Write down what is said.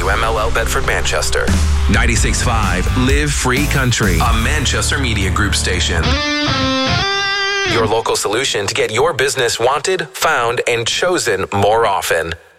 WMLL Bedford Manchester. 96.5 Live Free Country, A Manchester Media Group station. Your local solution to get your business wanted, found, and chosen more often.